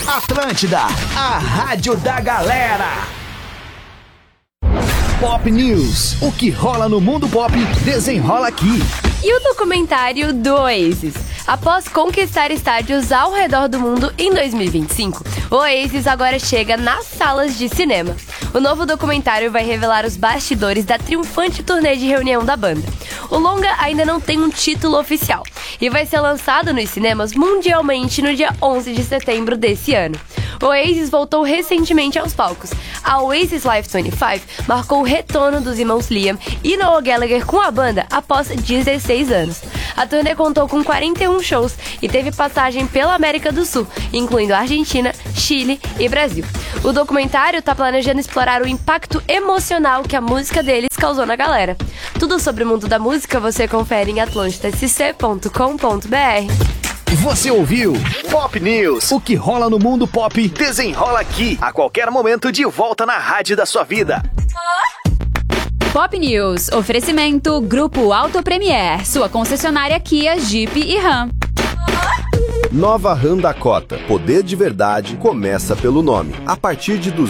Atlântida, a rádio da galera. Pop News, o que rola no mundo pop, desenrola aqui. E o documentário do Oasis? Após conquistar estádios ao redor do mundo em 2025, o Oasis agora chega nas salas de cinema. O novo documentário vai revelar os bastidores da triunfante turnê de reunião da banda. O longa ainda não tem um título oficial e vai ser lançado nos cinemas mundialmente no dia 11 de setembro desse ano. O Oasis voltou recentemente aos palcos. A Oasis Live 25 marcou o retorno dos irmãos Liam e Noel Gallagher com a banda após 16 anos. A turnê contou com 41 shows e teve passagem pela América do Sul, incluindo Argentina, Chile e Brasil. O documentário está planejando explorar o impacto emocional que a música deles causou na galera. Tudo sobre o mundo da música você confere em atlantidascc.com.br. Você ouviu Pop News, o que rola no mundo pop, desenrola aqui, a qualquer momento de volta na rádio da sua vida. Pop News, oferecimento Grupo Auto Premier, sua concessionária Kia, Jeep e Ram. Nova Ram Dakota. Poder de verdade começa pelo nome. A partir de R$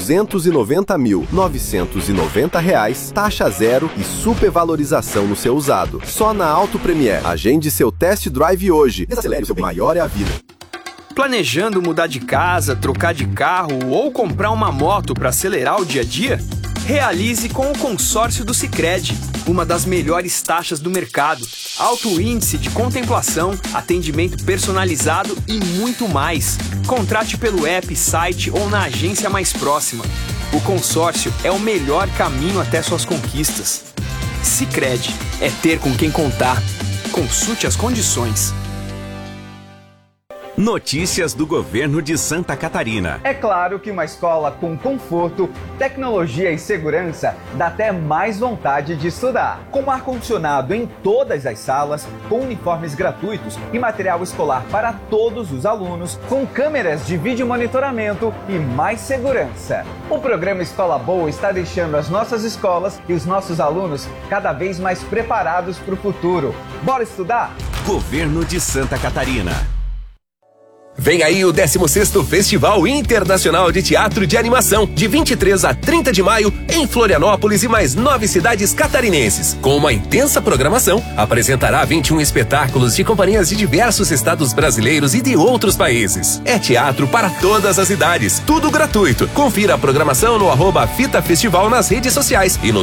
290.990, taxa zero e supervalorização no seu usado. Só na Auto Premier. Agende seu test drive hoje. Desacelere, o seu maior é a vida. Planejando mudar de casa, trocar de carro ou comprar uma moto para acelerar o dia a dia? Realize com o consórcio do Sicredi, uma das melhores taxas do mercado, alto índice de contemplação, atendimento personalizado e muito mais. Contrate pelo app, site ou na agência mais próxima. O consórcio é o melhor caminho até suas conquistas. Sicredi é ter com quem contar. Consulte as condições. Notícias do governo de Santa Catarina. É claro que uma escola com conforto, tecnologia e segurança dá até mais vontade de estudar. Com ar-condicionado em todas as salas, com uniformes gratuitos e material escolar para todos os alunos, com câmeras de vídeo monitoramento e mais segurança. O programa Escola Boa está deixando as nossas escolas e os nossos alunos cada vez mais preparados para o futuro. Bora estudar? Governo de Santa Catarina. Vem aí o 16º Festival Internacional de Teatro de Animação, de 23 a 30 de maio, em Florianópolis e mais 9 cidades catarinenses. Com uma intensa programação, apresentará 21 espetáculos de companhias de diversos estados brasileiros e de outros países. É teatro para todas as idades, tudo gratuito. Confira a programação no @Fita Festival nas redes sociais e no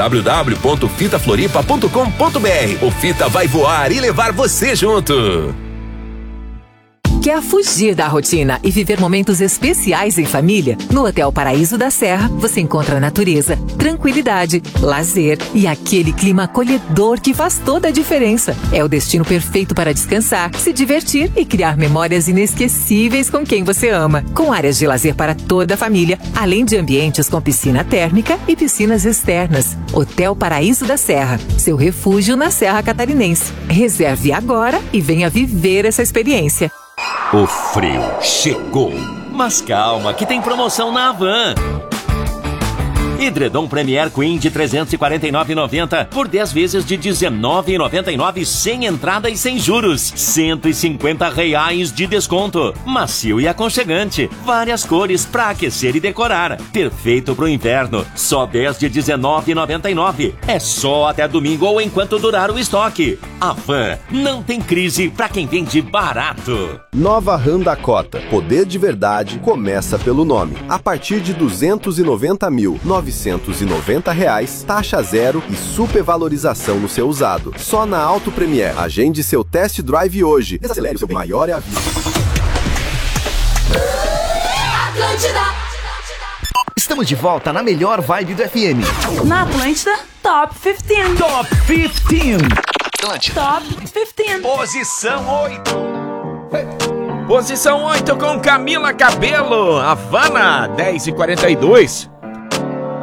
www.fitafloripa.com.br. O Fita vai voar e levar você junto. Quer fugir da rotina e viver momentos especiais em família? No Hotel Paraíso da Serra, você encontra natureza, tranquilidade, lazer e aquele clima acolhedor que faz toda a diferença. É o destino perfeito para descansar, se divertir e criar memórias inesquecíveis com quem você ama. Com áreas de lazer para toda a família, além de ambientes com piscina térmica e piscinas externas. Hotel Paraíso da Serra, seu refúgio na Serra Catarinense. Reserve agora e venha viver essa experiência. O frio chegou, mas calma que tem promoção na Havan. Edredom Premier Queen de R$ 349,90 por 10 vezes de R$ 19,99 sem entrada e sem juros. R$ 150 de desconto. Macio e aconchegante. Várias cores para aquecer e decorar. Perfeito pro inverno. Só 10 de R$ 19,99. É só até domingo ou enquanto durar o estoque. Havan, não tem crise para quem vende barato. Nova Ram Dakota. Poder de verdade começa pelo nome. A partir de R$ 290.990, taxa zero e supervalorização no seu usado. Só na Auto Premier. Agende seu test drive hoje. Desacelere, o seu maior é a vida. Estamos de volta na melhor vibe do FM. Na Atlântida, Top 15. Top 15. Atlântida. Top 15. Posição 8. Posição 8 com Camila Cabello. Havana, 10h42.